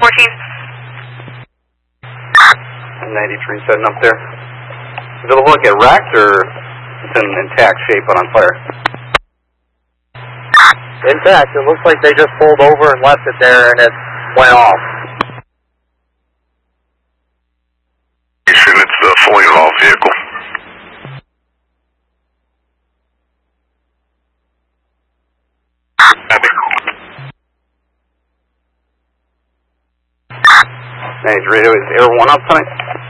93 setting up there. Does it look like it wrecked or it's in intact shape but on fire? Intact. It looks like they just pulled over and left it there and it went off. It's a fully involved vehicle. Radio, is Air 1 up tonight?